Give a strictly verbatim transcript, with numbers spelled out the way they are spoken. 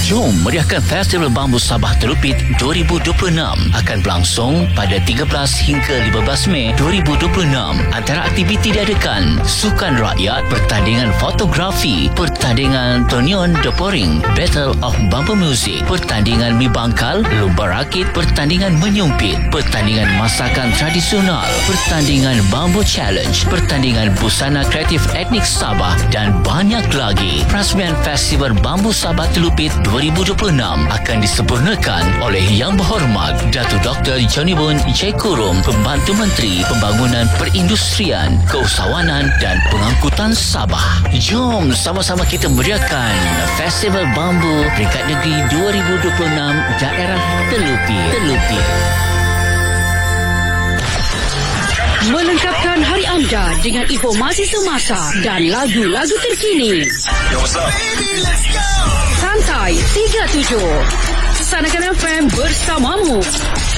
Jom meriahkan Festival Bambu Sabah Telupit dua ribu dua puluh enam akan berlangsung pada tiga belas hingga lima belas Mei dua ribu dua puluh enam. Antara aktiviti diadakan sukan rakyat, pertandingan fotografi, pertandingan Tonion Doporing, Battle of Bambu Music, pertandingan mi bangkal, lumba rakit, pertandingan menyumpit, pertandingan masakan tradisional, pertandingan Bambu Challenge, pertandingan busana kreatif etnik Sabah dan banyak lagi. Perasmian Festival Bambu Sabah Telupit dua ribu dua puluh enam akan disempurnakan oleh Yang Berhormat Datuk Doktor Johnny Boon J. Kurum, Pembantu Menteri Pembangunan Perindustrian, Keusahawanan dan Pengangkutan Sabah. Jom sama-sama kita meriahkan Festival Bambu Peringkat Negeri dua ribu dua puluh enam Daerah Telupit. Telupit. Melengkapkan hari anda dengan informasi semasa dan lagu-lagu terkini. Yo, what's up? Baby, let's go! Santai tiga puluh tujuh. Sanakan F M bersamamu.